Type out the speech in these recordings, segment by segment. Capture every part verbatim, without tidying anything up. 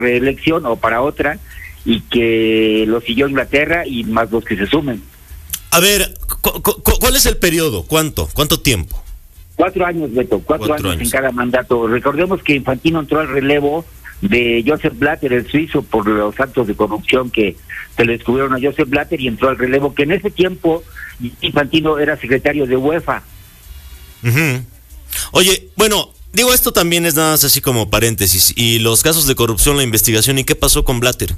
reelección o para otra, y que lo siguió Inglaterra y más los que se sumen. A ver, cu cu ¿cuál es el periodo? ¿Cuánto? ¿Cuánto tiempo? Cuatro años, Beto, cuatro, cuatro años, años en cada mandato. Recordemos que Infantino entró al relevo de Joseph Blatter, el suizo, por los actos de corrupción que se le descubrieron a Joseph Blatter, y entró al relevo, que en ese tiempo Infantino era secretario de UEFA. Uh-huh. Oye, bueno, digo, esto también es nada más así como paréntesis. ¿Y los casos de corrupción, la investigación, y qué pasó con Blatter?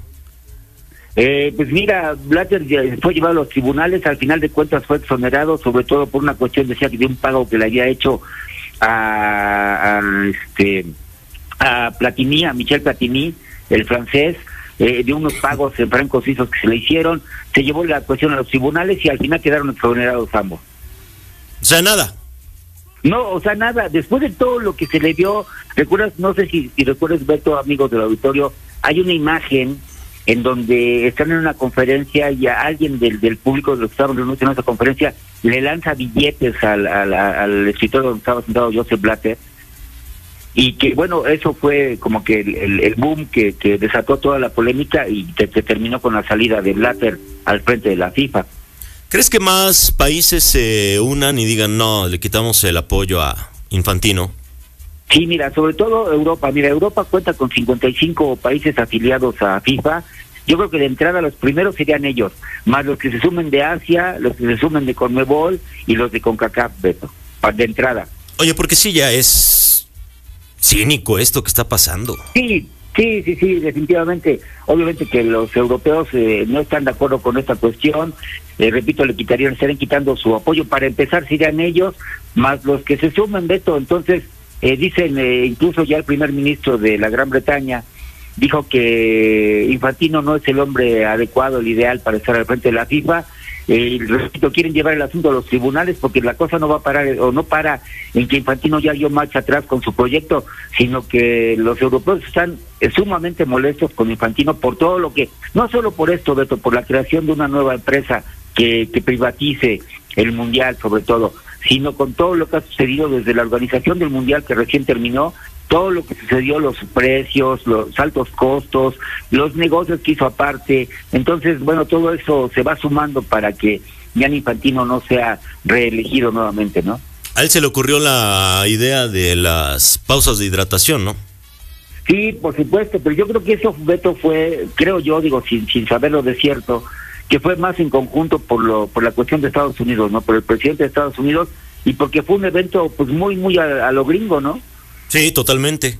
Eh, pues mira, Blatter fue llevado a los tribunales, al final de cuentas fue exonerado, sobre todo por una cuestión, decía que de un pago que le había hecho a, a este a Platini, a Michel Platini, el francés, eh, de unos pagos en francos suizos que se le hicieron. Se llevó la cuestión a los tribunales y al final quedaron exonerados ambos. O sea, nada. No, o sea, nada. Después de todo lo que se le dio, recuerdas, no sé si, si recuerdas, Beto, amigos del auditorio, hay una imagen en donde están en una conferencia y a alguien del, del público de los que estaban reunidos en esa conferencia le lanza billetes al, al, al escritorio donde estaba sentado Joseph Blatter, y que bueno, eso fue como que el, el, el boom que, que desató toda la polémica y que, que terminó con la salida de Blatter al frente de la FIFA. ¿Crees que más países se unan y digan no, le quitamos el apoyo a Infantino? Sí, mira, sobre todo Europa. Mira, Europa cuenta con cincuenta y cinco países afiliados a FIFA. Yo creo que de entrada los primeros serían ellos, más los que se sumen de Asia, los que se sumen de CONMEBOL y los de CONCACAF, Beto, de entrada. Oye, porque sí ya es cínico esto que está pasando. Sí, sí, sí, sí, definitivamente. Obviamente que los europeos eh, no están de acuerdo con esta cuestión. Eh, repito, le quitarían, estarían quitando su apoyo. Para empezar serían ellos, más los que se sumen, Beto. Entonces, eh, dicen, eh, incluso ya el primer ministro de la Gran Bretaña dijo que Infantino no es el hombre adecuado, el ideal para estar al frente de la FIFA. Eh, repito, quieren llevar el asunto a los tribunales porque la cosa no va a parar, o no para en que Infantino ya dio marcha atrás con su proyecto, sino que los europeos están eh, sumamente molestos con Infantino por todo lo que, no solo por esto, Beto, por la creación de una nueva empresa que, que privatice el Mundial sobre todo, sino con todo lo que ha sucedido desde la organización del Mundial que recién terminó, todo lo que sucedió, los precios, los altos costos, los negocios que hizo aparte. Entonces, bueno, todo eso se va sumando para que Gianni Infantino no sea reelegido nuevamente, ¿no? A él se le ocurrió la idea de las pausas de hidratación, ¿no? Sí, por supuesto, pero yo creo que eso, Beto, fue, creo yo, digo, sin, sin saberlo de cierto, que fue más en conjunto por lo por la cuestión de Estados Unidos, ¿no? Por el presidente de Estados Unidos, y porque fue un evento, pues, muy, muy a, a lo gringo, ¿no? Sí, totalmente.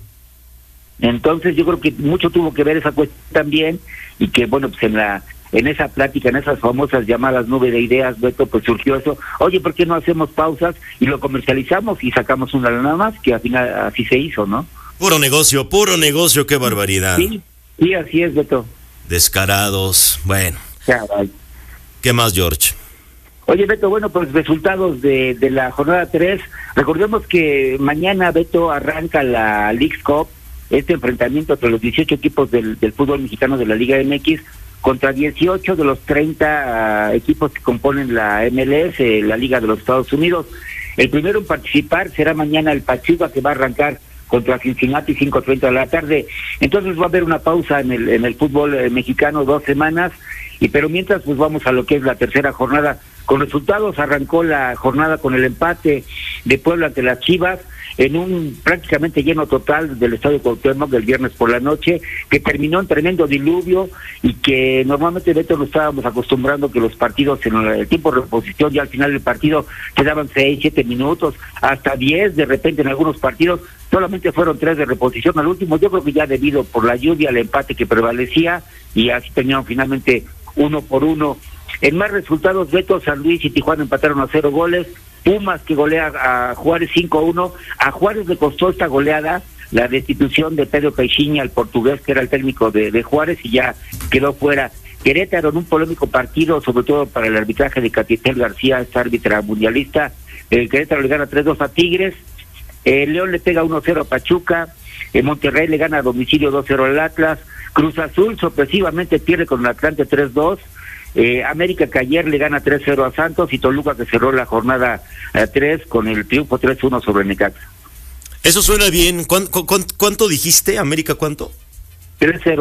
Entonces yo creo que mucho tuvo que ver esa cuestión también, y que bueno, pues en la en esa plática, en esas famosas llamadas nube de ideas, Beto, pues surgió eso. Oye, ¿por qué no hacemos pausas y lo comercializamos y sacamos una nada más? Que al final así se hizo, ¿no? Puro negocio, puro negocio, qué barbaridad. Sí, sí, así es, Beto. Descarados, bueno. Caray. ¿Qué más, George? Oye, Beto, bueno, pues resultados de, de la jornada tres. Recordemos que mañana, Beto, arranca la Leagues Cup, este enfrentamiento entre los dieciocho equipos del, del fútbol mexicano de la Liga M X contra dieciocho de los treinta uh, equipos que componen la M L S, la Liga de los Estados Unidos. El primero en participar será mañana el Pachuca, que va a arrancar contra Cincinnati cinco treinta de la tarde. Entonces va a haber una pausa en el en el fútbol eh, mexicano, dos semanas, y pero mientras pues vamos a lo que es la tercera jornada. Con resultados, arrancó la jornada con el empate de Puebla ante las Chivas en un prácticamente lleno total del Estadio Cuauhtémoc del viernes por la noche, que terminó en tremendo diluvio, y que normalmente, Beto, lo estábamos acostumbrando que los partidos en el tiempo de reposición, ya al final del partido quedaban seis, siete minutos, hasta diez de repente en algunos partidos, solamente fueron tres de reposición al último. Yo creo que ya debido por la lluvia, el empate que prevalecía, y así terminaron finalmente uno por uno. En más resultados, Beto, San Luis y Tijuana empataron a cero goles. Pumas, que golea a Juárez cinco a uno. A Juárez le costó esta goleada la destitución de Pedro Caixinha, el portugués, que era el técnico de, de Juárez, y ya quedó fuera. Querétaro, en un polémico partido, sobre todo para el arbitraje de Catitel García, esta árbitra mundialista. El Querétaro le gana tres dos a Tigres. Eh, León le pega uno cero a Pachuca. Eh, Monterrey le gana a domicilio dos cero al Atlas. Cruz Azul sorpresivamente pierde con el Atlante tres dos. Eh, América, que ayer le gana tres cero a Santos, y Toluca, que cerró la jornada eh, tres con el triunfo tres uno sobre Necaxa. Eso suena bien. ¿Cuánto, cuánto, cuánto dijiste, América, cuánto? tres cero.